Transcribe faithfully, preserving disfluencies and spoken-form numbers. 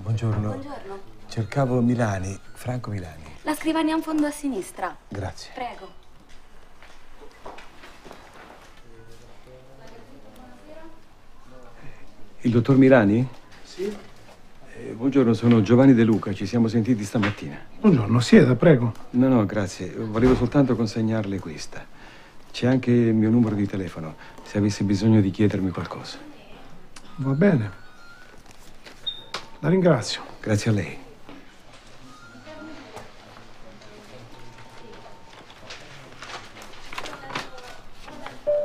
Buongiorno. Buongiorno. Cercavo Milani, Franco Milani. La scrivania in fondo a sinistra. Grazie. Prego. Il dottor Milani? Sì. Eh, buongiorno, sono Giovanni De Luca, ci siamo sentiti stamattina. Buongiorno, sieda, prego. No, no, grazie. Volevo soltanto consegnarle questa. C'è anche il mio numero di telefono, se avesse bisogno di chiedermi qualcosa. Va bene. La ringrazio. Grazie a lei.